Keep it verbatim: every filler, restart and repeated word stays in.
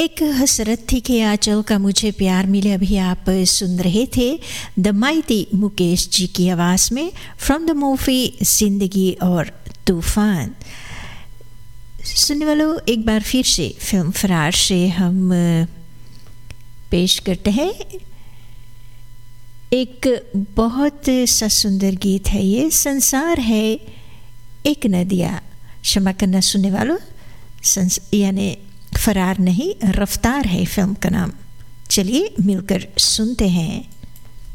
एक हसरत थी कि आंचल का मुझे प्यार मिले। अभी आप सुन रहे थे द माइटी मुकेश जी की आवाज़ में फ्रॉम द मूवी जिंदगी और तूफान। सुनने वालों, एक बार फिर से फिल्म फरार से हम पेश करते हैं एक बहुत सा सुंदर गीत है। ये संसार है एक नदिया। क्षमा करना सुनने वालों, यानी फरार नहीं, रफ्तार है फिल्म का नाम। चलिए मिलकर सुनते हैं।